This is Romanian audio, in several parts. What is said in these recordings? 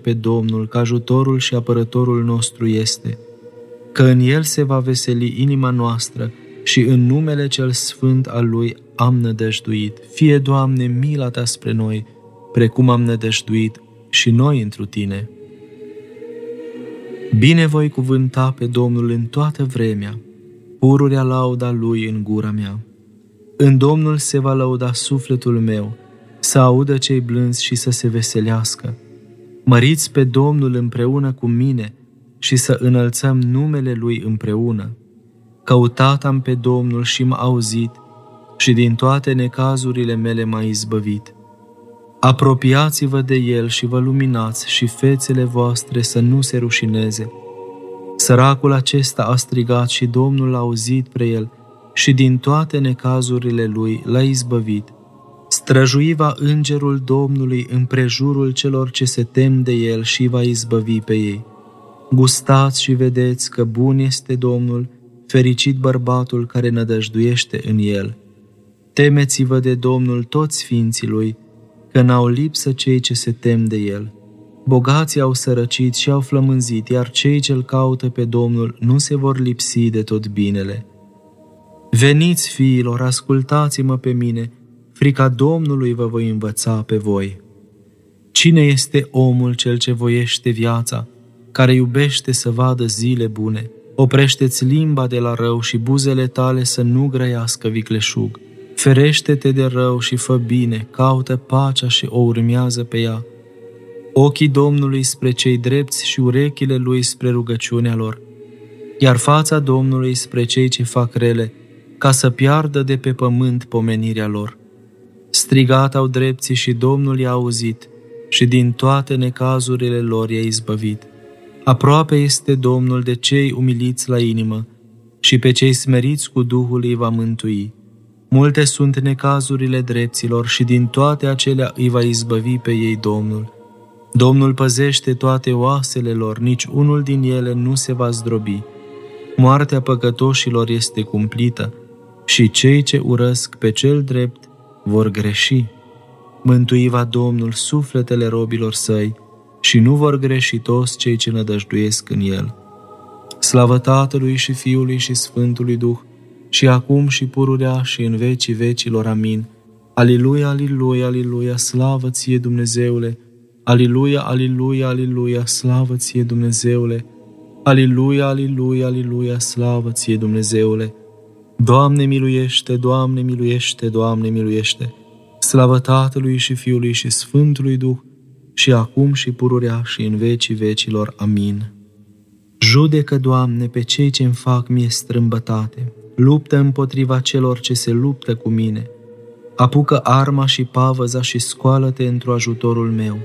pe Domnul, că ajutorul și apărătorul nostru este, că în El se va veseli inima noastră și în numele cel sfânt al Lui am nădăjduit. Fie, Doamne, mila Ta spre noi, precum am nădăjduit și noi întru Tine. Bine voi cuvânta pe Domnul în toată vremea, pururea lauda Lui în gura mea. În Domnul se va lăuda sufletul meu, să audă cei blânzi și să se veselească. Măriți pe Domnul împreună cu mine și să înălțăm numele Lui împreună. Căutat am pe Domnul și m-a auzit și din toate necazurile mele m-a izbăvit. Apropiați-vă de El și vă luminați și fețele voastre să nu se rușineze. Săracul acesta a strigat și Domnul l-a auzit pre el și din toate necazurile lui l-a izbăvit. Străjui va îngerul Domnului împrejurul celor ce se tem de El și va izbăvi pe ei. Gustați și vedeți că bun este Domnul, fericit bărbatul care nădăjduiește în El. Temeți-vă de Domnul toți sfinții Lui, că n-au lipsă cei ce se tem de El. Bogații au sărăcit și au flămânzit, iar cei ce-L caută pe Domnul nu se vor lipsi de tot binele. Veniți, fiilor, ascultați-mă pe mine, frica Domnului vă voi învăța pe voi. Cine este omul cel ce voiește viața, care iubește să vadă zile bune? Oprește-ți limba de la rău și buzele tale să nu grăiască vicleșug. Ferește-te de rău și fă bine, caută pacea și o urmează pe ea. Ochii Domnului spre cei drepți și urechile Lui spre rugăciunea lor, iar fața Domnului spre cei ce fac rele, ca să piardă de pe pământ pomenirea lor. Strigat au drepții și Domnul i-a auzit și din toate necazurile lor i-a izbăvit. Aproape este Domnul de cei umiliți la inimă și pe cei smeriți cu Duhul îi va mântui. Multe sunt necazurile drepților și din toate acelea îi va izbăvi pe ei Domnul. Domnul păzește toate oasele lor, nici unul din ele nu se va zdrobi. Moartea păcătoșilor este cumplită și cei ce urăsc pe cel drept vor greși. Mântui va Domnul sufletele robilor săi și nu vor greși toți cei ce nădăjduiesc în El. Slavă Tatălui și Fiului și Sfântului Duh, și acum și pururea și în vecii vecilor. Amin. Aliluia, aliluia, aliluia, slavă ție, Dumnezeule! Aliluia, aliluia, aliluia, slavă ție, Dumnezeule! Aliluia, aliluia, aliluia, slavă ție, Dumnezeule! Doamne miluiește, Doamne miluiește, Doamne miluiește! Slavă Tatălui și Fiului și Sfântului Duh, și acum și pururea și în vecii vecilor. Amin. Judecă, Doamne, pe cei ce-mi fac mie strâmbătate, luptă împotriva celor ce se luptă cu mine. Apucă arma și pavăza și scoală-te într-o ajutorul meu.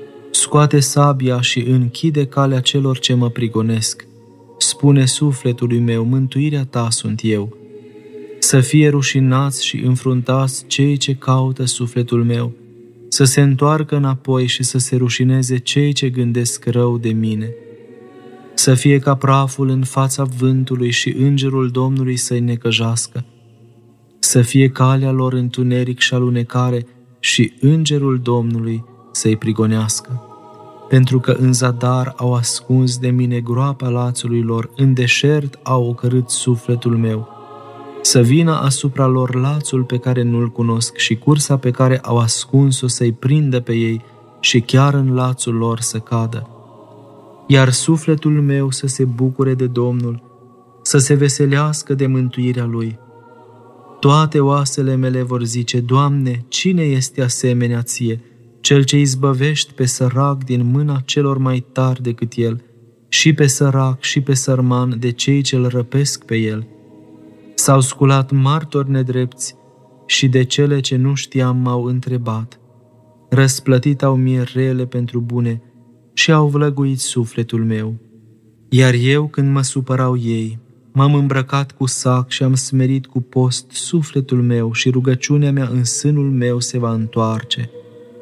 Scoate sabia și închide calea celor ce mă prigonesc. Spune sufletului meu, mântuirea ta sunt eu. Să fie rușinați și înfruntați cei ce caută sufletul meu, să se întoarcă înapoi și să se rușineze cei ce gândesc rău de mine. Să fie ca praful în fața vântului și îngerul Domnului să-i necăjească. Să fie calea lor întuneric și alunecare și îngerul Domnului să-i prigonească. Pentru că în zadar au ascuns de mine groapa lațului lor, în deșert au ocărât sufletul meu. Să vină asupra lor lațul pe care nu-l cunosc și cursa pe care au ascuns-o să-i prindă pe ei și chiar în lațul lor să cadă. Iar sufletul meu să se bucure de Domnul, să se veselească de mântuirea Lui. Toate oasele mele vor zice, Doamne, cine este asemenea ție, cel ce izbăvești pe sărac din mâna celor mai tari decât el, și pe sărac și pe sărman de cei ce-l răpesc pe el. S-au sculat martori nedrepți și de cele ce nu știam m-au întrebat. Răsplătit au mie rele pentru bune și au vlăguit sufletul meu. Iar eu, când mă supărau ei, m-am îmbrăcat cu sac și am smerit cu post sufletul meu și rugăciunea mea în sânul meu se va întoarce.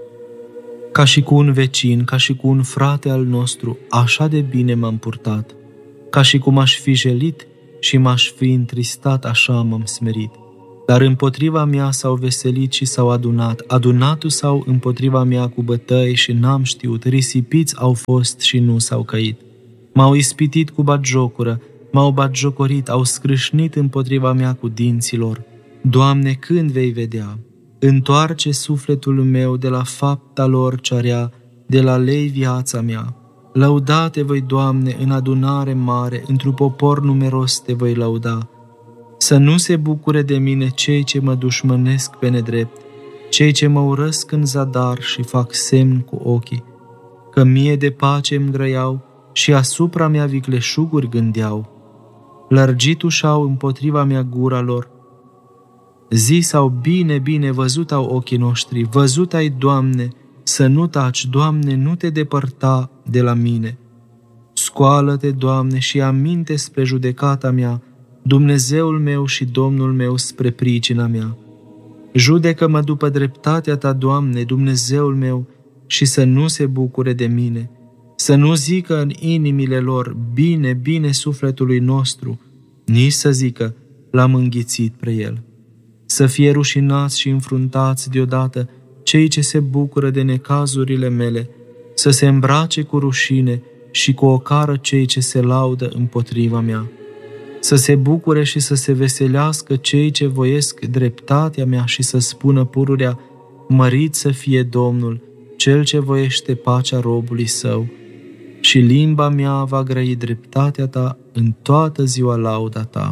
Ca și cu un vecin, ca și cu un frate al nostru, așa de bine m-am purtat. Ca și cum aș fi jelit și m-aș fi întristat, așa m-am smerit. Dar împotriva mea s-au veselit și s-au adunat s-au împotriva mea cu bătăi și n-am știut, risipiți au fost și nu s-au căit. M-au ispitit cu batjocură, m-au batjocorit, au scrâșnit împotriva mea cu dinții lor. Doamne, când vei vedea? Întoarce sufletul meu de la fapta lor ce rea, de la lei viața mea. Lăudate voi, Doamne, în adunare mare, într-un popor numeros te voi lăuda. Să nu se bucure de mine cei ce mă dușmănesc pe nedrept, cei ce mă urăsc în zadar și fac semn cu ochii, că mie de pace îmi grăiau și asupra mea vicleșuguri gândeau. Lărgit ușau împotriva mea gura lor. Zisau, bine, bine, văzut au ochii noștri, văzut ai, Doamne, să nu taci, Doamne, nu te depărta de la mine. Scoală-te, Doamne, și aminte spre judecata mea, Dumnezeul meu și Domnul meu spre pricina mea. Judecă-mă după dreptatea ta, Doamne, Dumnezeul meu, și să nu se bucure de mine, să nu zică în inimile lor, bine, bine sufletului nostru, nici să zică, l-am înghițit pre el. Să fie rușinați și înfruntați deodată cei ce se bucură de necazurile mele, să se îmbrace cu rușine și cu ocară cei ce se laudă împotriva mea. Să se bucure și să se veselească cei ce voiesc dreptatea mea și să spună pururea, mărit să fie Domnul, Cel ce voiește pacea robului său. Și limba mea va grăi dreptatea ta în toată ziua lauda ta.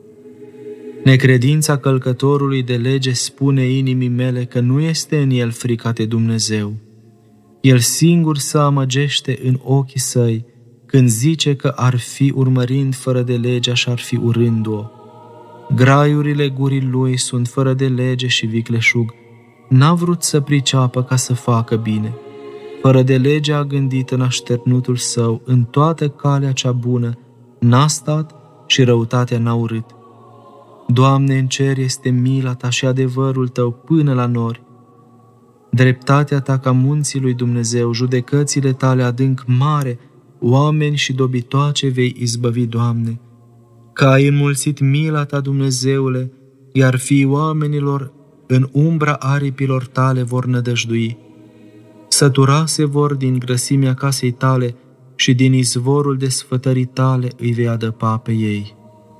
Necredința călcătorului de lege spune inimii mele că nu este în el frica de Dumnezeu. El singur se amăgește în ochii săi când zice că ar fi urmărind fără de legea și ar fi urându-o. Graiurile gurii lui sunt fără de lege și vicleșug. N-a vrut să priceapă ca să facă bine. Fără de lege a gândit în așternutul său, în toată calea cea bună, n-a stat și răutatea n-a urât. Doamne, în cer este mila ta și adevărul tău până la nori. Dreptatea ta ca munții lui Dumnezeu, judecățile tale adânc mare, oameni și dobitoace vei izbăvi, Doamne. Că ai înmulțit mila ta, Dumnezeule, iar fiii oamenilor în umbra aripilor tale vor nădăjdui. Săturase vor din grăsimea casei tale și din izvorul desfătării tale îi vei adăpa pe ei.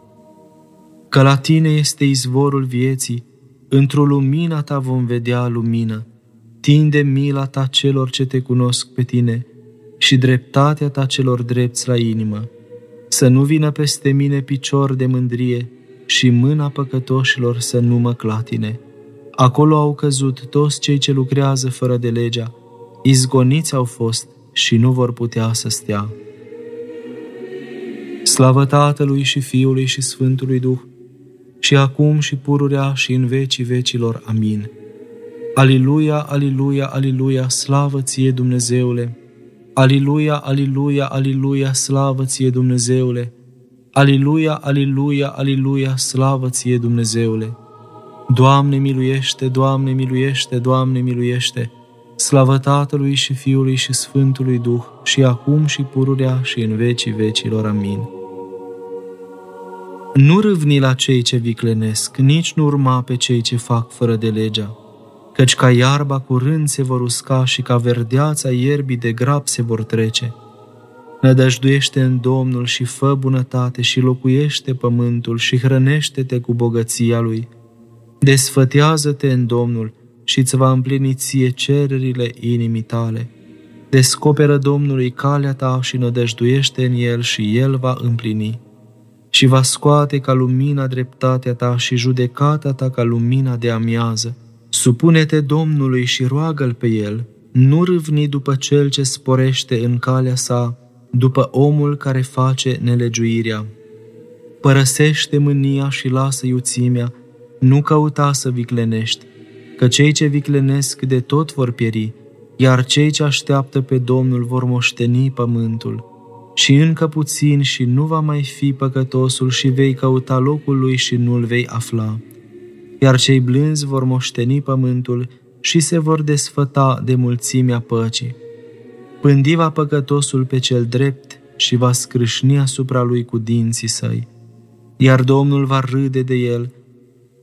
Că la tine este izvorul vieții, într-o lumina ta vom vedea lumină. Tinde mila ta celor ce te cunosc pe tine și dreptatea ta celor drepți la inimă. Să nu vină peste mine picior de mândrie și mâna păcătoșilor să nu mă clatine. Acolo au căzut toți cei ce lucrează fără de legea, izgoniți au fost și nu vor putea să stea. Slavă Tatălui și Fiului și Sfântului Duh, și acum și pururea și în vecii vecilor. Amin. Aliluia, aliluia, aliluia, slavă ție, Dumnezeule! Aliluia, aliluia, aliluia, slavă ție, Dumnezeule! Aliluia, aliluia, aliluia, slavă ție, Dumnezeule! Doamne miluiește, Doamne miluiește, Doamne miluiește! Slavă Tatălui și Fiului și Sfântului Duh, și acum și pururea și în vecii vecilor. Amin. Nu râvni la cei ce viclenesc, nici nu urma pe cei ce fac fără de legea, căci ca iarba curând se vor usca și ca verdeața ierbii de grab se vor trece. Nădăjduiește în Domnul și fă bunătate și locuiește pământul și hrănește-te cu bogăția Lui. Desfătează-te în Domnul și îți va împlini ție cererile inimii tale. Descoperă Domnului calea ta și nădăjduiește în El și El va împlini. Și va scoate ca lumina dreptatea ta și judecata ta ca lumina de amiază. Supune-te Domnului și roagă-L pe El, nu râvni după cel ce sporește în calea sa, după omul care face nelegiuirea. Părăsește mânia și lasă iuțimea, nu căuta să viclenești, că cei ce viclenesc de tot vor pieri, iar cei ce așteaptă pe Domnul vor moșteni pământul. Și încă puțin și nu va mai fi păcătosul și vei căuta locul lui și nu-l vei afla. Iar cei blânzi vor moșteni pământul și se vor desfăta de mulțimea păcii. Pândi va păcătosul pe cel drept și va scrâșni asupra lui cu dinții săi. Iar Domnul va râde de el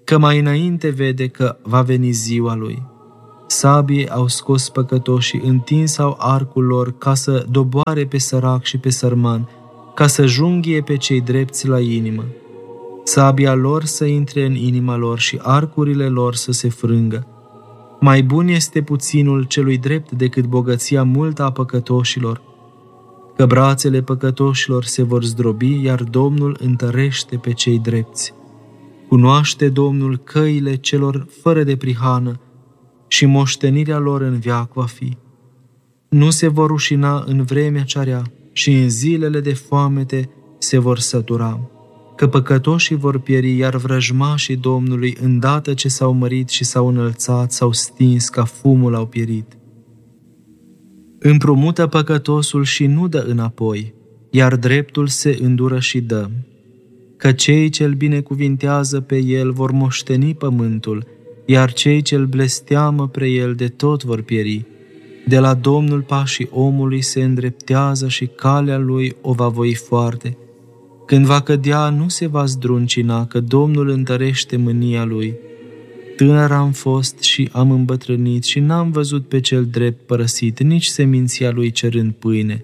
că mai înainte vede că va veni ziua lui. Sabii au scos păcătoșii, întins au arcul lor ca să doboare pe sărac și pe sărman, ca să junghie pe cei drepți la inimă. Sabia lor să intre în inima lor și arcurile lor să se frângă. Mai bun este puținul celui drept decât bogăția multă a păcătoșilor, că brațele păcătoșilor se vor zdrobi, iar Domnul întărește pe cei drepți. Cunoaște Domnul căile celor fără de prihană și moștenirea lor în veac va fi. Nu se vor rușina în vremea cea rea și în zilele de foamete se vor sătura, că păcătoșii vor pieri, iar vrăjmașii Domnului, îndată ce s-au mărit și s-au înălțat, s-au stins ca fumul au pierit. Împrumută păcătosul și nu dă înapoi, iar dreptul se îndură și dă. Că cei ce-l binecuvintează pe el vor moșteni pământul, iar cei ce-l blesteamă pre el de tot vor pieri. De la Domnul pașii omului se îndreptează și calea lui o va voi foarte. Când va cădea, nu se va zdruncina, că Domnul întărește mânia lui. Tânăr am fost și am îmbătrânit și n-am văzut pe cel drept părăsit, nici seminția lui cerând pâine.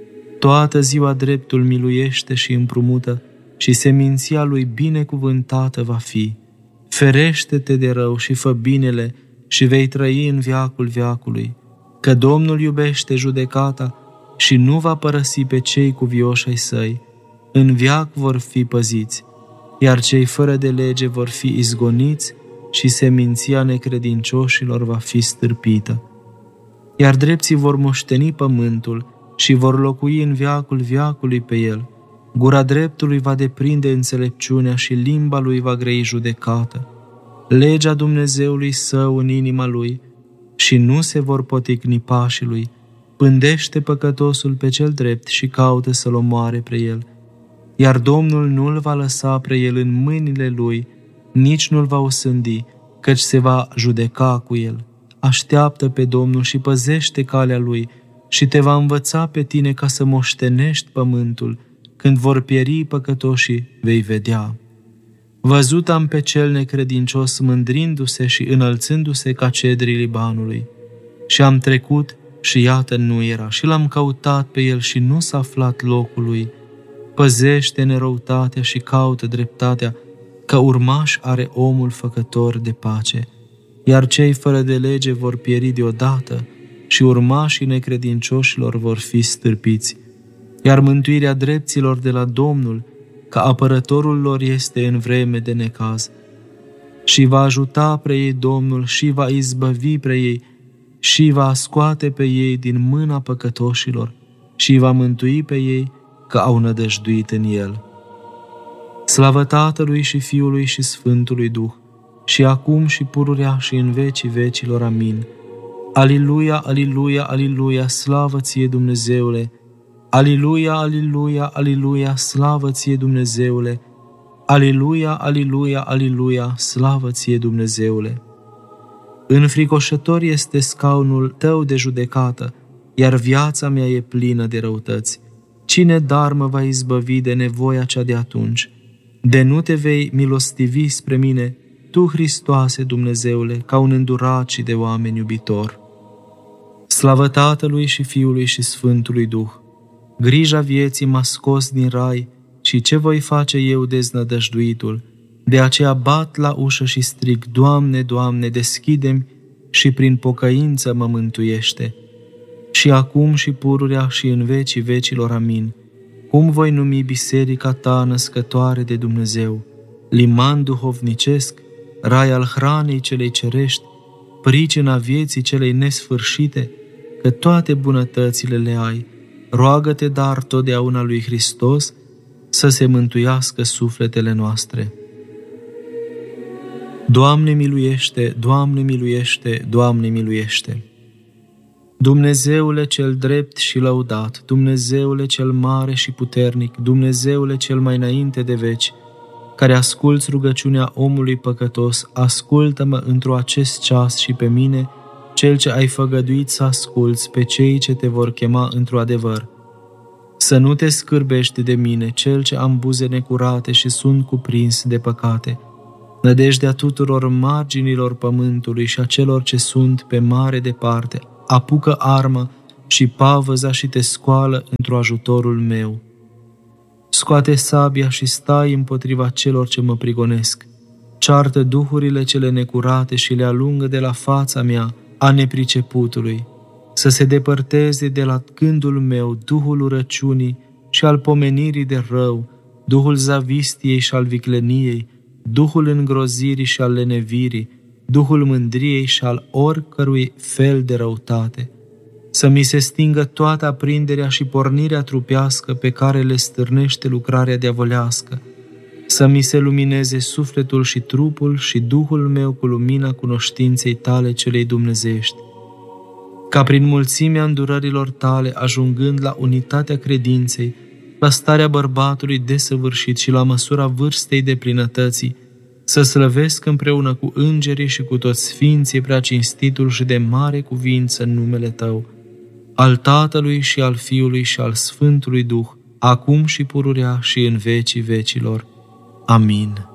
Toată ziua dreptul miluiește și împrumută și seminția lui binecuvântată va fi. Ferește-te de rău și fă binele și vei trăi în veacul veacului, că Domnul iubește judecata și nu va părăsi pe cei cuvioși ai săi. În veac vor fi păziți, iar cei fără de lege vor fi izgoniți și seminția necredincioșilor va fi stârpită. Iar drepții vor moșteni pământul și vor locui în veacul veacului pe el. Gura dreptului va deprinde înțelepciunea și limba lui va grăi judecată. Legea Dumnezeului său în inima lui și nu se vor poticni pașii lui. Pândește păcătosul pe cel drept și caută să-l omoare pre el. Iar Domnul nu-l va lăsa pre el în mâinile lui, nici nu-l va osândi, căci se va judeca cu el. Așteaptă pe Domnul și păzește calea lui și te va învăța pe tine ca să moștenești pământul. Când vor pieri păcătoșii, vei vedea. Văzut am pe cel necredincios mândrindu-se și înălțându-se ca cedrii Libanului. Și am trecut și iată nu era, și l-am căutat pe el și nu s-a aflat locul lui. Păzește nerăutatea și caută dreptatea, că urmaș are omul făcător de pace. Iar cei fără de lege vor pieri deodată și urmașii necredincioșilor vor fi stârpiți. Iar mântuirea drepților de la Domnul, că apărătorul lor este în vreme de necaz. Și va ajuta pre ei Domnul și va izbăvi pre ei și va scoate pe ei din mâna păcătoșilor și va mântui pe ei că au nădăjduit în el. Slavă Tatălui și Fiului și Sfântului Duh, și acum și pururea și în vecii vecilor. Amin. Aliluia, aliluia, aliluia, slavă ție Dumnezeule! Aliluia, aliluia, aliluia, slavă ție Dumnezeule! Aliluia, aliluia, aliluia, slavă ție Dumnezeule! Înfricoșător este scaunul tău de judecată, iar viața mea e plină de răutăți. Cine dar mă va izbăvi de nevoia cea de atunci? De nu te vei milostivi spre mine, Tu, Hristoase Dumnezeule, ca un îndurat și de oameni iubitor. Slavă Tatălui și Fiului și Sfântului Duh! Grija vieții m-a scos din rai și ce voi face eu deznădăjduitul? De aceea bat la ușă și strig, Doamne, Doamne, deschide-mi și prin pocăință mă mântuiește. Și acum și pururea și în vecii vecilor. Amin. Cum voi numi biserica ta născătoare de Dumnezeu, liman duhovnicesc, rai al hranei celei cerești, pricina vieții celei nesfârșite, că toate bunătățile le ai. Roagă-te dar totdeauna lui Hristos să se mântuiască sufletele noastre. Doamne miluiește, Doamne miluiește, Doamne miluiește! Dumnezeule cel drept și lăudat, Dumnezeule cel mare și puternic, Dumnezeule cel mai înainte de veci, care asculți rugăciunea omului păcătos, ascultă-mă într-o acest ceas și pe mine, cel ce ai făgăduit să asculți pe cei ce te vor chema într-o adevăr. Să nu te scârbești de mine, cel ce am buze necurate și sunt cuprins de păcate. nădejdea tuturor marginilor pământului și a celor ce sunt pe mare departe, apucă arma și pavăza și te scoală într-o ajutorul meu. Scoate sabia și stai împotriva celor ce mă prigonesc. Ceartă duhurile cele necurate și le alungă de la fața mea a nepriceputului. Să se depărteze de la gândul meu duhul urăciunii și al pomenirii de rău, duhul zavistiei și al vicleniei, duhul îngrozirii și al lenevirii, duhul mândriei și al oricărui fel de răutate. Să mi se stingă toată aprinderea și pornirea trupească pe care le stârnește lucrarea diavolească. Să mi se lumineze sufletul și trupul și duhul meu cu lumina cunoștinței tale celei dumnezeiești. Ca prin mulțimea îndurărilor tale, ajungând la unitatea credinței, la starea bărbatului desăvârșit și la măsura vârstei de plinătății, să slăvesc împreună cu îngerii și cu toți sfinții preacinstitul și de mare cuvință în numele Tău, al Tatălui și al Fiului și al Sfântului Duh, acum și pururea și în vecii vecilor. Amin.